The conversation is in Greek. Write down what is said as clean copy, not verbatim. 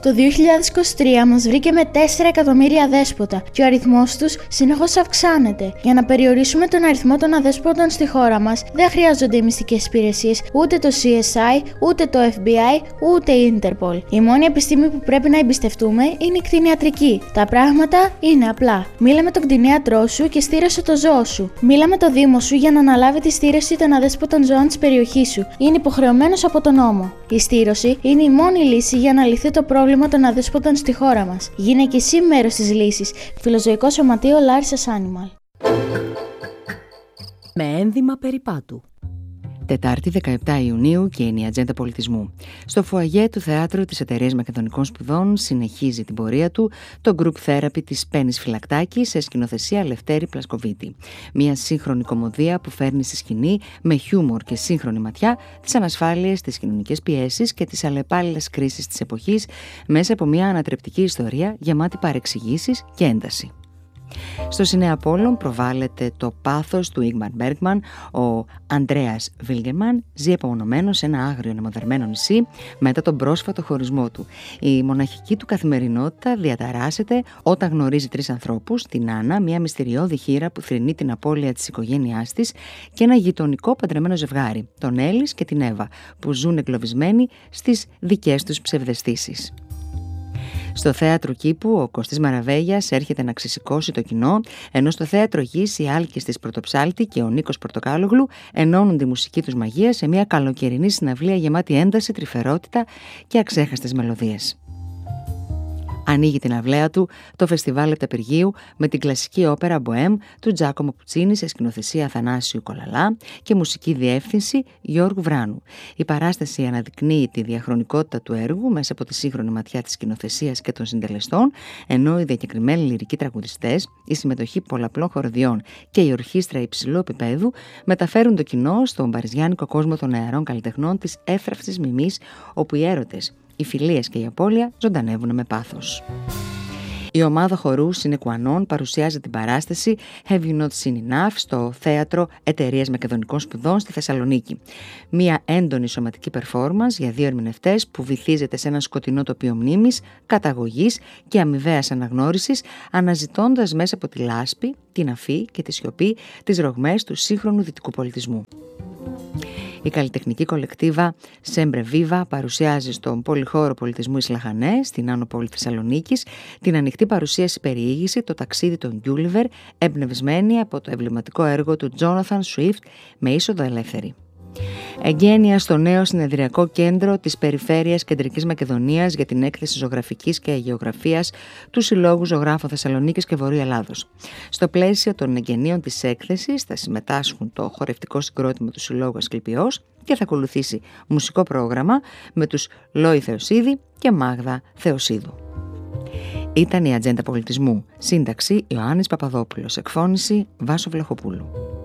Το 2023 μας βρήκε με 4 εκατομμύρια αδέσποτα και ο αριθμός τους συνεχώς αυξάνεται. Για να περιορίσουμε τον αριθμό των αδέσποτων στη χώρα μας, δεν χρειάζονται οι μυστικές υπηρεσίες, ούτε το CSI, ούτε το FBI, ούτε η Interpol. Η μόνη επιστήμη που πρέπει να εμπιστευτούμε είναι η κτηνιατρική. Τα πράγματα είναι απλά. Μίλα με τον κτηνίατρό σου και στήρωσε το ζώο σου. Μίλα με το Δήμο σου για να αναλάβει τη στήρωση των αδέσποτων ζώων της περιοχής σου. Είναι υποχρεωμένος από τον νόμο. Η στήρωση είναι η μόνη λύση για να λυθεί το πρόβλημα των αδέσποτων στη χώρα μας. Γίνε και εσύ μέρος της λύσης. Φιλοζωικό Σωματείο Larissa's Animal. Με ένδυμα περιπάτου. Τετάρτη 17 Ιουνίου και είναι η Ατζέντα Πολιτισμού. Στο φουαγέ του Θεάτρου της Εταιρείας Μακεδονικών Σπουδών συνεχίζει την πορεία του το Group Therapy της Πέννης Φυλακτάκη σε σκηνοθεσία Λευτέρη Πλασκοβίτη. Μια σύγχρονη κωμωδία που φέρνει στη σκηνή με χιούμορ και σύγχρονη ματιά τις ανασφάλειες, τις κοινωνικές πιέσεις και τις αλλεπάλληλες κρίσεις της εποχής μέσα από μια ανατρεπτική ιστορία γεμάτη παρεξηγήσεις και ένταση. Στο Σινέα Πόλων προβάλλεται το πάθος του Ίγμαρ Μπέργκμαν. Ο Ανδρέας Βίλγερμαν ζει απομονωμένος σε ένα άγριο ανεμοδαρμένο νησί μετά τον πρόσφατο χωρισμό του. Η μοναχική του καθημερινότητα διαταράσσεται όταν γνωρίζει 3 ανθρώπους, την Άννα, μια μυστηριώδη χήρα που θρηνεί την απώλεια της οικογένειάς της, και ένα γειτονικό παντρεμένο ζευγάρι, τον Έλλης και την Εύα, που ζουν εγκλωβισμένοι στις δικές τους ψευδαισθήσεις. Στο θέατρο Κήπου ο Κωστής Μαραβέγιας έρχεται να ξεσηκώσει το κοινό, ενώ στο θέατρο Γης η Άλκης της Πρωτοψάλτη και ο Νίκος Πορτοκάλογλου ενώνουν τη μουσική τους μαγεία σε μια καλοκαιρινή συναυλία γεμάτη ένταση, τρυφερότητα και αξέχαστες μελωδίες. Ανοίγει την αυλαία του το Φεστιβάλ Επταπηργίου με την κλασική όπερα Μποέμ του Τζάκομο Πουτσίνη σε σκηνοθεσία Αθανάσιου Κολαλά και μουσική διεύθυνση Γιώργου Βράνου. Η παράσταση αναδεικνύει τη διαχρονικότητα του έργου μέσα από τη σύγχρονη ματιά της σκηνοθεσίας και των συντελεστών, ενώ οι διακεκριμένοι λυρικοί τραγουδιστές, η συμμετοχή πολλαπλών χορδιών και η ορχήστρα υψηλού επίπεδου μεταφέρουν το κοινό στον παριζιάνικο κόσμο των νεαρών καλλιτεχνών της εύθραυστης μιμής, όπου οι έρωτες, οι φιλίες και η απώλεια ζωντανεύουν με πάθος. Η ομάδα χορού Συνεκουανών παρουσιάζει την παράσταση Have You Not Seen Enough στο Θέατρο Εταιρείας Μακεδονικών Σπουδών στη Θεσσαλονίκη. Μια έντονη σωματική περφόρμανς για 2 ερμηνευτές που βυθίζεται σε ένα σκοτεινό τοπίο μνήμης, καταγωγής και αμοιβαίας αναγνώρισης, αναζητώντας μέσα από τη λάσπη, την αφή και τη σιωπή τις ρογμές του σύγχρονου δυτικού πολιτισμού. Η καλλιτεχνική κολεκτίβα Σέμπρε Βίβα παρουσιάζει στον Πολυχώρο Πολιτισμού Ισλαχανέ, στην Άνω Πόλη Θεσσαλονίκης, την ανοιχτή παρουσίαση περιήγηση «Το ταξίδι των Γκιούλιβερ», εμπνευσμένη από το εμβληματικό έργο του Τζόναθαν Σουίφτ με είσοδο ελεύθερη. Εγγένεια στο νέο συνεδριακό κέντρο της Περιφέρειας Κεντρικής Μακεδονίας για την έκθεση ζωγραφικής και γεωγραφίας του Συλλόγου Ζωγράφων Θεσσαλονίκης και Βορείου Ελλάδος. Στο πλαίσιο των εγγενείων της έκθεσης θα συμμετάσχουν το χορευτικό συγκρότημα του Συλλόγου Ασκληπιός και θα ακολουθήσει μουσικό πρόγραμμα με τους Λόι Θεοσίδη και Μάγδα Θεοσίδου. Ήταν η Ατζέντα Πολιτισμού. Σύνταξη Ιωάννης Παπαδόπουλος. Εκφώνηση Βάσο Βλαχοπούλου.